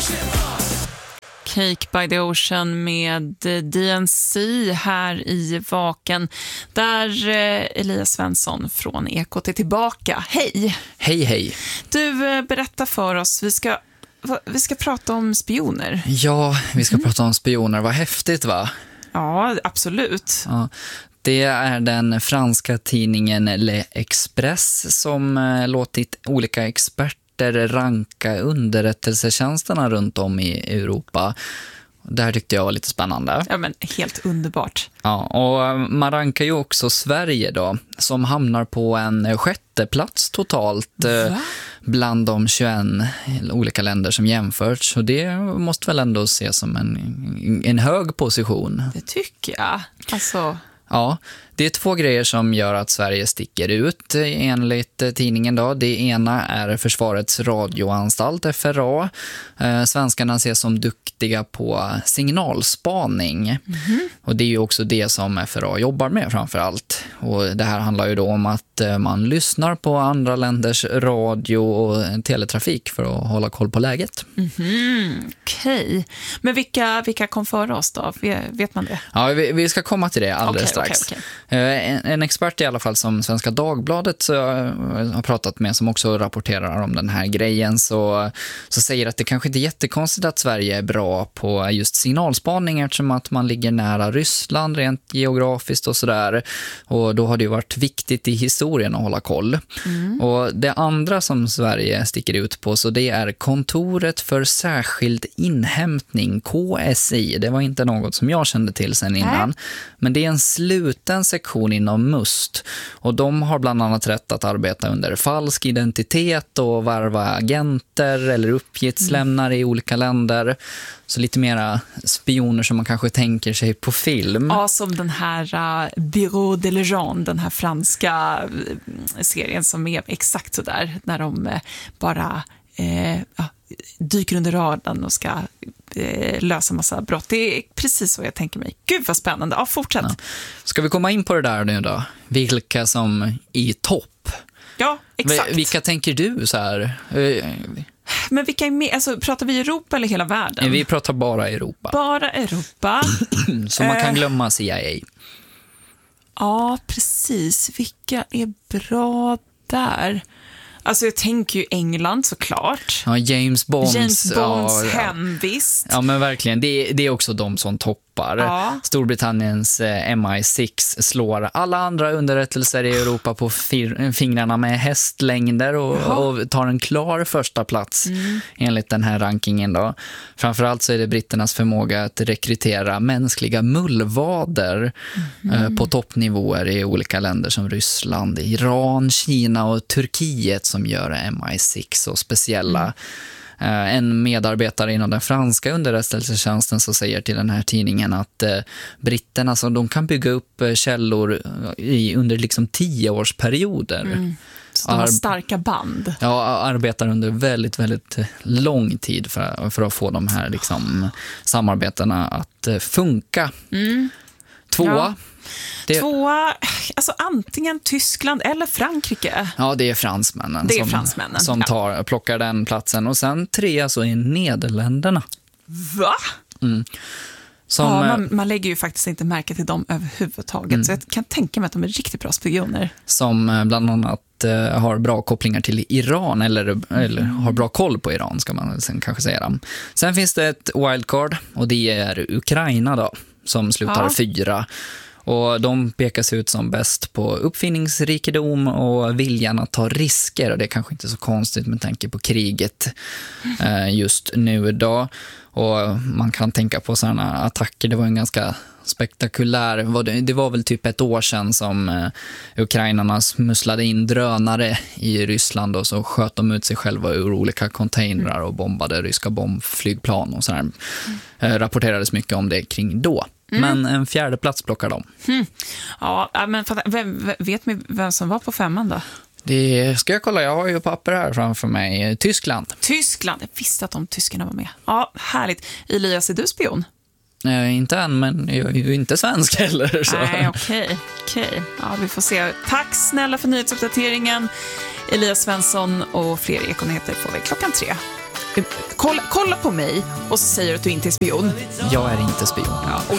Cake by the Ocean med DNC här i Vaken, där Elias Svensson från Ekot är tillbaka. Hej! Hej, hej. Du, berättar för oss, vi ska prata om spioner. Ja, vi ska prata om spioner. Vad häftigt, va? Ja, absolut. Ja. Det är den franska tidningen Le Express som låtit olika experter ranka underrättelsetjänsterna runt om i Europa. Det här tyckte jag var lite spännande. Ja, men helt underbart. Ja, och man rankar ju också Sverige då, som hamnar på en 6:e plats totalt bland de 21 olika länder som jämförts. Så det måste väl ändå ses som en hög position. Det tycker jag. Alltså... Ja, det är 2 grejer som gör att Sverige sticker ut enligt tidningen då. Det ena är Försvarets radioanstalt, FRA. Svenskarna ses som duktiga på signalspaning. Och det är ju också det som FRA jobbar med framförallt. Och det här handlar ju då om att man lyssnar på andra länders radio och teletrafik för att hålla koll på läget. Okej. Men vilka kom före oss då? Vet man det? Ja, vi ska komma till det alldeles strax. Okay. En expert i alla fall som Svenska Dagbladet har pratat med, som också rapporterar om den här grejen, så säger att det kanske inte är jättekonstigt att Sverige är bra på just signalspaning, eftersom att man ligger nära Ryssland rent geografiskt och sådär. Och då har det ju varit viktigt i historien att hålla koll. Och det andra som Sverige sticker ut på, så det är Kontoret för särskild inhämtning, KSI. Det var inte något som jag kände till sen innan. Men det är en sluten sektion inom MUST, och de har bland annat rätt att arbeta under falsk identitet och varva agenter eller uppgiftslämnare i olika länder. Så lite mera spioner som man kanske tänker sig på film. Ja, som den här Bureau de Legend, den här franska serien som är exakt så där, när de bara dyker under radarn och ska lösa massa brott. Det är precis så jag tänker mig. Gud vad spännande. Ja, fortsätt. Ja. Ska vi komma in på det där nu då? Vilka som är i topp? Ja, exakt. Vilka tänker du så här? Men vilka är med? Alltså, pratar vi Europa eller hela världen? Vi pratar bara Europa. Bara Europa. Så man kan glömma CIA. Ja, precis. Vilka är bra där? Alltså jag tänker ju England såklart. Ja, James Bonds hemvist. Ja, men verkligen. Det är också de som toppar. Ja. Storbritanniens MI6 slår alla andra underrättelser i Europa på fingrarna med hästlängder och tar en klar första plats enligt den här rankingen då. Framförallt så är det britternas förmåga att rekrytera mänskliga mullvader på toppnivåer i olika länder som Ryssland, Iran, Kina och Turkiet som gör MI6 så speciella. En medarbetare inom den franska underrättelsetjänsten så säger till den här tidningen att britterna så de kan bygga upp källor under liksom 10-årsperioder. Så de har starka band. Ja, arbetar under väldigt, väldigt lång tid för att få de här liksom samarbetena att funka. Tvåa. Tvåa, alltså antingen Tyskland eller Frankrike. Ja, det är fransmännen. Som plockar den platsen. Och sen 3 så är Nederländerna. Va? Man lägger ju faktiskt inte märke till dem överhuvudtaget. Så jag kan tänka mig att de är riktigt bra spioner. Som bland annat har bra kopplingar till Iran eller har bra koll på Iran, ska man sen kanske säga. Sen finns det ett wildcard, och det är Ukraina då, som slutar 4. Och de pekas ut som bäst på uppfinningsrikedom och viljan att ta risker. Och det är kanske inte så konstigt med tanke på kriget just nu då. Och man kan tänka på sådana attacker. Det var en ganska spektakulär... Det var väl typ 1 år sedan som ukrainarna smusslade in drönare i Ryssland, och så sköt de ut sig själva ur olika containrar och bombade ryska bombflygplan och sådär. Rapporterades mycket om det kring då. Men en 4:e plats plockar de. Ja, men vet vem som var på 5:an då? Det ska jag kolla, jag har ju papper här framför mig. Tyskland, jag visste att de tyskarna var med. Ja, härligt. Elias, är du spion? Inte än, men jag är ju inte svensk heller. Så. Nej, okej. Ja, vi får se. Tack snälla för nyhetsuppdateringen. Elias Svensson, och fler Ekonyheter får vi 3:00. kolla på mig och så säger du att du inte är spion. Jag är inte spion. Ja, och